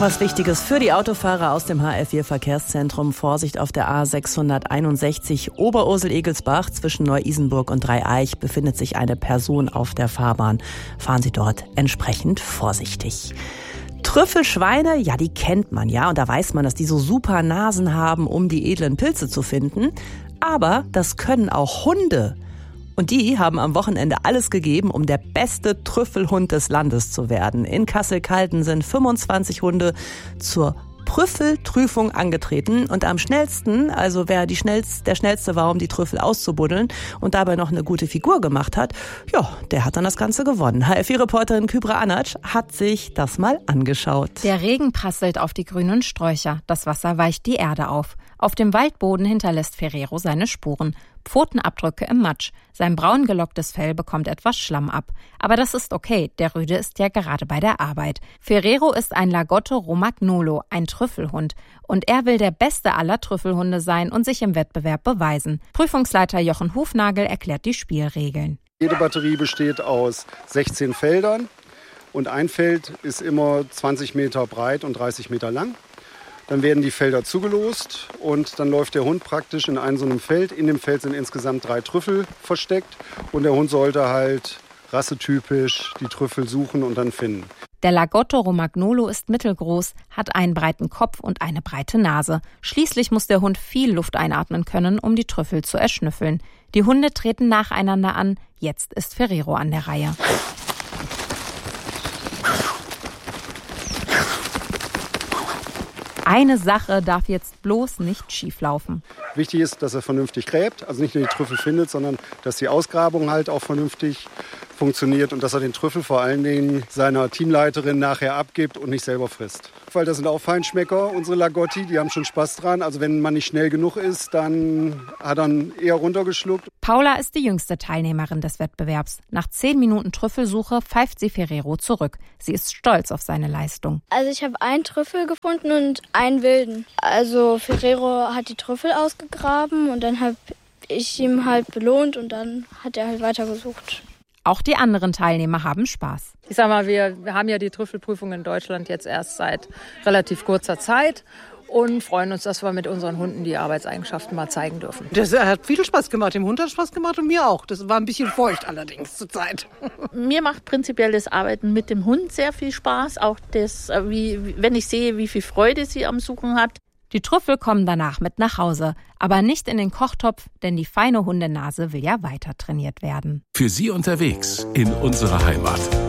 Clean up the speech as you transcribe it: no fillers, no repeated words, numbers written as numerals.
was Wichtiges für die Autofahrer aus dem HF4 Verkehrszentrum. Vorsicht auf der A661 Oberursel-Egelsbach. Zwischen Neu-Isenburg und Dreieich befindet sich eine Person auf der Fahrbahn. Fahren Sie dort entsprechend vorsichtig. Trüffelschweine, ja, die kennt man, ja. Und da weiß man, dass die so super Nasen haben, um die edlen Pilze zu finden. Aber das können auch Hunde. Und die haben am Wochenende alles gegeben, um der beste Trüffelhund des Landes zu werden. In Kassel-Calden sind 25 Hunde zur Trüffelprüfung angetreten. Und am schnellsten, also wer der schnellste war, um die Trüffel auszubuddeln und dabei noch eine gute Figur gemacht hat, ja, der hat dann das Ganze gewonnen. HF4-Reporterin Kübra Anac hat sich das mal angeschaut. Der Regen prasselt auf die grünen Sträucher. Das Wasser weicht die Erde auf. Auf dem Waldboden hinterlässt Ferrero seine Spuren. Pfotenabdrücke im Matsch. Sein braun gelocktes Fell bekommt etwas Schlamm ab. Aber das ist okay, der Rüde ist ja gerade bei der Arbeit. Ferrero ist ein Lagotto Romagnolo, ein Trüffelhund. Und er will der beste aller Trüffelhunde sein und sich im Wettbewerb beweisen. Prüfungsleiter Jochen Hufnagel erklärt die Spielregeln. Jede Batterie besteht aus 16 Feldern und ein Feld ist immer 20 Meter breit und 30 Meter lang. Dann werden die Felder zugelost und dann läuft der Hund praktisch in einem so einem Feld. In dem Feld sind insgesamt 3 Trüffel versteckt und der Hund sollte halt rassetypisch die Trüffel suchen und dann finden. Der Lagotto Romagnolo ist mittelgroß, hat einen breiten Kopf und eine breite Nase. Schließlich muss der Hund viel Luft einatmen können, um die Trüffel zu erschnüffeln. Die Hunde treten nacheinander an. Jetzt ist Ferrero an der Reihe. Eine Sache darf jetzt bloß nicht schieflaufen. Wichtig ist, dass er vernünftig gräbt, also nicht nur die Trüffel findet, sondern dass die Ausgrabung halt auch vernünftig funktioniert und dass er den Trüffel vor allen Dingen seiner Teamleiterin nachher abgibt und nicht selber frisst. Weil das sind auch Feinschmecker, unsere Lagotti, die haben schon Spaß dran. Also wenn man nicht schnell genug ist, dann hat er eher runtergeschluckt. Paula ist die jüngste Teilnehmerin des Wettbewerbs. Nach 10 Minuten Trüffelsuche pfeift sie Ferrero zurück. Sie ist stolz auf seine Leistung. Also ich habe einen Trüffel gefunden und einen wilden. Also Ferrero hat die Trüffel ausgegraben und dann habe ich ihm halt belohnt und dann hat er halt weitergesucht. Auch die anderen Teilnehmer haben Spaß. Ich sag mal, wir haben ja die Trüffelprüfung in Deutschland jetzt erst seit relativ kurzer Zeit und freuen uns, dass wir mit unseren Hunden die Arbeitseigenschaften mal zeigen dürfen. Das hat viel Spaß gemacht. Dem Hund hat Spaß gemacht und mir auch. Das war ein bisschen feucht allerdings zur Zeit. Mir macht prinzipiell das Arbeiten mit dem Hund sehr viel Spaß. Auch das, wenn ich sehe, wie viel Freude sie am Suchen hat. Die Trüffel kommen danach mit nach Hause, aber nicht in den Kochtopf, denn die feine Hundenase will ja weiter trainiert werden. Für Sie unterwegs in unserer Heimat.